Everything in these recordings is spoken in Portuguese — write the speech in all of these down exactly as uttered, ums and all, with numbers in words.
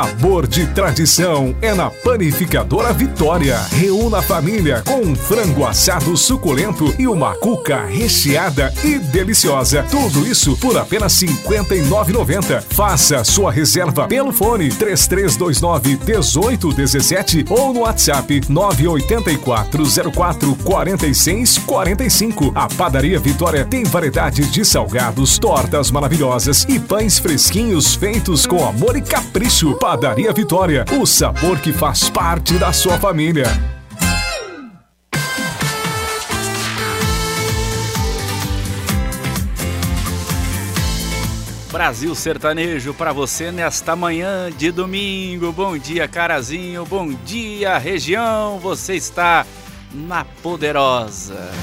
Sabor de tradição é na Panificadora Vitória. Reúna a família com um frango assado suculento e uma cuca recheada e deliciosa. Tudo isso por apenas cinquenta e nove reais e noventa centavos. Faça sua reserva pelo fone três três dois nove, um oito um sete ou no WhatsApp nove oito quatro zero quatro quatro seis quatro cinco. A Padaria Vitória tem variedades de salgados, tortas maravilhosas e pães fresquinhos feitos com amor e capricho. Padaria Vitória, o sabor que faz parte da sua família. Brasil Sertanejo para você nesta manhã de domingo. Bom dia, Carazinho. Bom dia, região. Você está na Poderosa.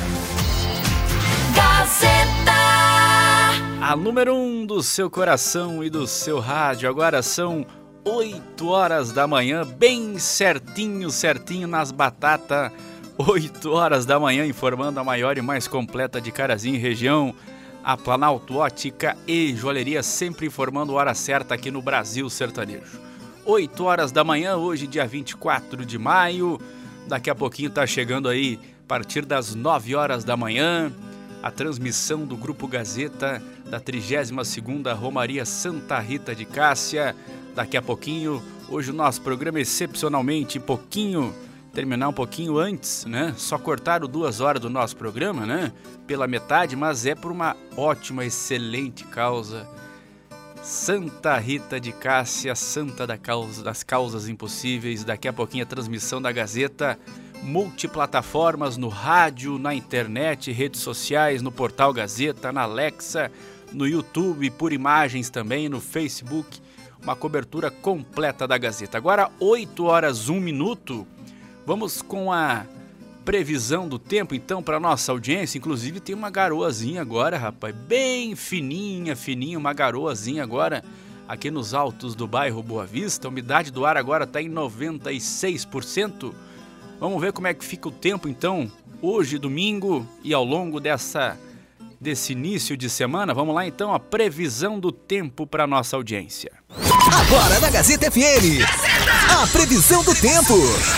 Gazeta. A número um do seu coração e do seu rádio. Agora são oito horas da manhã, bem certinho, certinho nas batatas. oito horas da manhã, informando a maior e mais completa de Carazinho e região. A Planalto Ótica e Joalheria, sempre informando a hora certa aqui no Brasil Sertanejo. oito horas da manhã, hoje dia vinte e quatro de maio. Daqui a pouquinho tá chegando aí, a partir das nove horas da manhã, a transmissão do Grupo Gazeta da trigésima segunda Romaria Santa Rita de Cássia. Daqui a pouquinho, hoje o nosso programa excepcionalmente pouquinho, terminar um pouquinho antes, né? Só cortaram duas horas do nosso programa, né? Pela metade, mas é por uma ótima, excelente causa. Santa Rita de Cássia, Santa da causa, das Causas Impossíveis. Daqui a pouquinho a transmissão da Gazeta, multiplataformas no rádio, na internet, redes sociais, no portal Gazeta, na Alexa, no YouTube, por imagens também, no Facebook. Uma cobertura completa da Gazeta. Agora, oito horas, um minuto. Vamos com a previsão do tempo, então, para nossa audiência. Inclusive, tem uma garoazinha agora, rapaz. Bem fininha, fininha, uma garoazinha agora aqui nos altos do bairro Boa Vista. A umidade do ar agora está em noventa e seis por cento. Vamos ver como é que fica o tempo, então, hoje, domingo, e ao longo dessa, desse início de semana. Vamos lá, então, a previsão do tempo para nossa audiência. Agora na Gazeta F M, a previsão do tempo.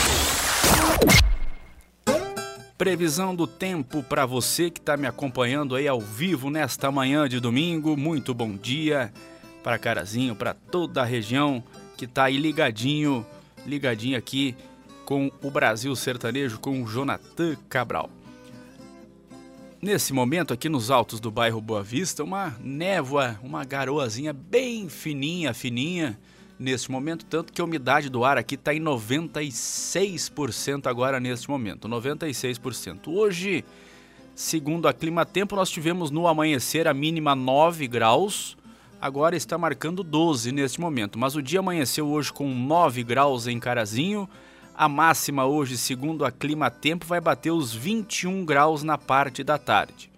Previsão do tempo para você que está me acompanhando aí ao vivo nesta manhã de domingo. Muito bom dia para Carazinho, para toda a região que está aí ligadinho, ligadinho aqui com o Brasil Sertanejo, com o Jonathan Cabral. Nesse momento aqui nos altos do bairro Boa Vista, uma névoa, uma garoazinha bem fininha, fininha, neste momento, tanto que a umidade do ar aqui está em noventa e seis por cento agora neste momento, noventa e seis por cento. Hoje, segundo a Climatempo, nós tivemos no amanhecer a mínima nove graus, agora está marcando doze neste momento, mas o dia amanheceu hoje com nove graus em Carazinho. A máxima hoje, segundo a Climatempo, vai bater os vinte e um graus na parte da tarde.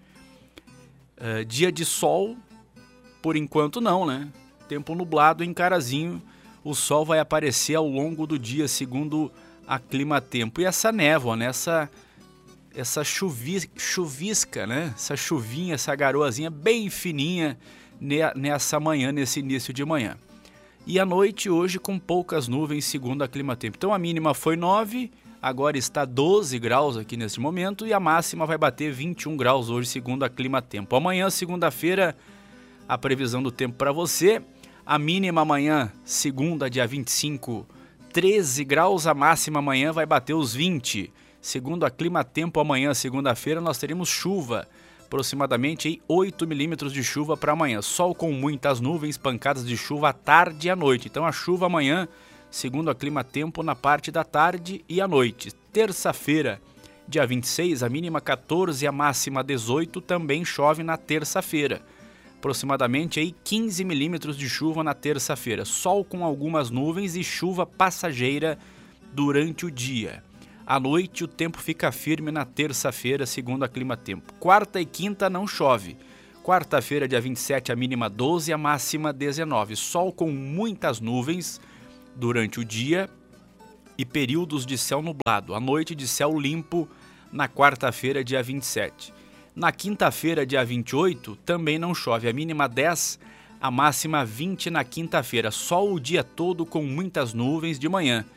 Uh, dia de sol, por enquanto não, né? Tempo nublado em Carazinho. O sol vai aparecer ao longo do dia, segundo a Climatempo. E essa névoa, né? Essa, essa chuvi, chuvisca, né? Essa chuvinha, essa garoazinha bem fininha nessa manhã, nesse início de manhã. E à noite, hoje, com poucas nuvens, segundo a Climatempo. Então, a mínima foi nove, agora está doze graus aqui nesse momento, e a máxima vai bater vinte e um graus hoje, segundo a Climatempo. Amanhã, segunda-feira, a previsão do tempo para você. A mínima amanhã, segunda, dia vinte e cinco, treze graus, a máxima amanhã vai bater os vinte. Segundo a Climatempo, amanhã, segunda-feira, nós teremos chuva. Aproximadamente aí, oito milímetros de chuva para amanhã. Sol com muitas nuvens, pancadas de chuva à tarde e à noite. Então a chuva amanhã, segundo a Climatempo, na parte da tarde e à noite. Terça-feira, dia vinte e seis, a mínima quatorze e a máxima dezoito, também chove na terça-feira. Aproximadamente aí, quinze milímetros de chuva na terça-feira. Sol com algumas nuvens e chuva passageira durante o dia. À noite, o tempo fica firme na terça-feira, segundo a Climatempo. Quarta e quinta não chove. Quarta-feira, dia vinte e sete, a mínima doze, a máxima dezenove. Sol com muitas nuvens durante o dia e períodos de céu nublado. À noite, de céu limpo na quarta-feira, dia vinte e sete. Na quinta-feira, dia vinte e oito, também não chove. A mínima dez, A máxima vinte na quinta-feira, sol o dia todo com muitas nuvens de manhã